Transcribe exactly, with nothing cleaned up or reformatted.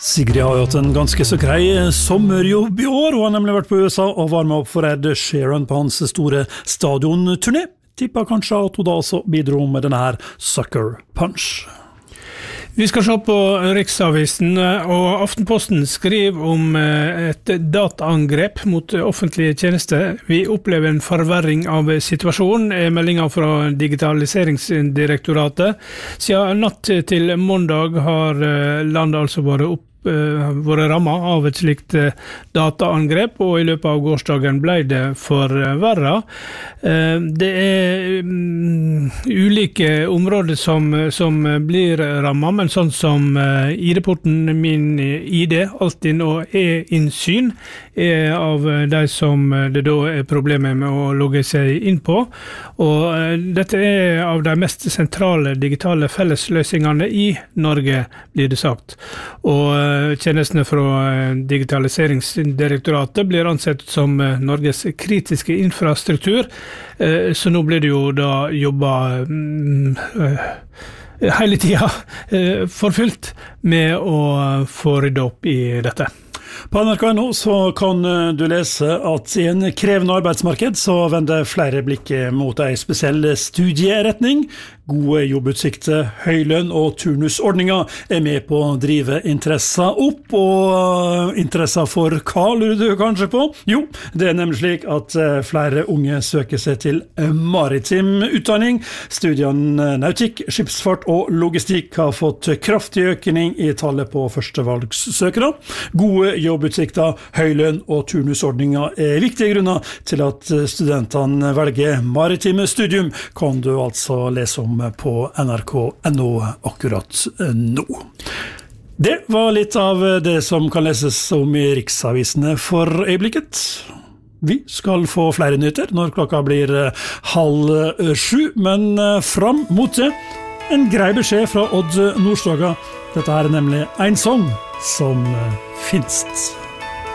Sigrid har jo hatt en ganske så grei sommerjobb i år. Hun har nemlig vært på U S A og var med opp for Ed Sheeran på hans store stadionturné. Tipper kanskje at hun da også bidro med denne her Sucker Punch. Vi skal se på Riksavisen, og Aftenposten skriver om et dataangrep mot offentlige tjenester. Vi opplever en forverring av situasjonen, er meldingen fra Digitaliseringsdirektoratet. Siden natt til mandag har landet altså vært opp våre rammer av et slikt dataangrep, og i løpet av gårsdagen ble det forverret. Det er ulike områder som, som blir rammet, men sånn som I D-porten, min I D, Altinn og e-innsyn, er av de som det da er problemer med å logge seg inn på. Og dette er av de mest sentrale digitale fellesløsningene I Norge, blir det sagt. Og tjenestene fra Digitaliseringsdirektoratet blir ansett som Norges kritiske infrastruktur, så nå blir det jo da jobbet hele tiden for fullt med å få ryddet opp I dette. På N R K nå så kan du lese at I en krevende arbeidsmarked så vender flere blikket mot en spesiell studieretning. Gode jobbutsikter, høy lønn og turnusordninger er med på å drive interesser opp, og interesser for hva lurer du kanskje på? Jo, det er nemlig slik at flere unge søker seg til maritim utdanning. Studiene nautikk, skipsfart og logistikk har fått kraftig økning I tallet på førstevalgssøkere. Gode jobbutsikter, høy lønn og turnusordninger er viktige grunner til at studentene velger maritime studium, kan du altså lese om på N R K N O akkurat nå. Det var litt av det som kan leses om I Riksavisene for øyeblikket. Vi skal få flere nyheter når klokka blir halv sju, men fram mot det en grei beskjed fra Odd Nordstoga. Dette er nemlig en sang som finnes.